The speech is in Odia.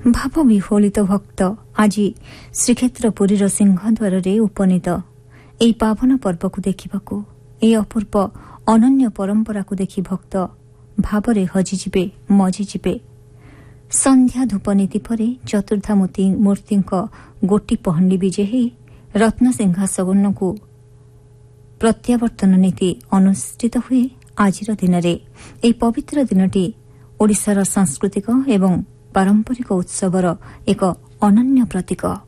ଭାବ ବିହ୍ୱଳିତ ଭକ୍ତ ଆଜି ଶ୍ରୀକ୍ଷେତ୍ର ପୁରୀର ସିଂହଦ୍ୱାରରେ ଉପନୀତ। ଏହି ପାବନ ପର୍ବକୁ ଦେଖିବାକୁ, ଏହି ଅପୂର୍ବ ଅନନ୍ୟ ପରମ୍ପରାକୁ ଦେଖି ଭକ୍ତ ଭାବରେ ହଜିଯିବେ, ମଜିଯିବେ। ସନ୍ଧ୍ୟା ଧୂପନୀତି ପରେ ଚତୁର୍ଦ୍ଧାମୂର୍ତ୍ତିଙ୍କ ଗୋଟି ପହଣ୍ଡି ବିଜେ ହୋଇ ରତ୍ନସିଂହାସନକୁ ପ୍ରତ୍ୟାବର୍ତ୍ତନ ନୀତି ଅନୁଷ୍ଠିତ ହୁଏ। ଆଜିର ଦିନରେ ଏହି ପବିତ୍ର ଦିନଟି ଓଡ଼ିଶାର ସାଂସ୍କୃତିକ ଏବଂ ପାରମ୍ପରିକ ଉତ୍ସବର ଏକ ଅନନ୍ୟ ପ୍ରତୀକ।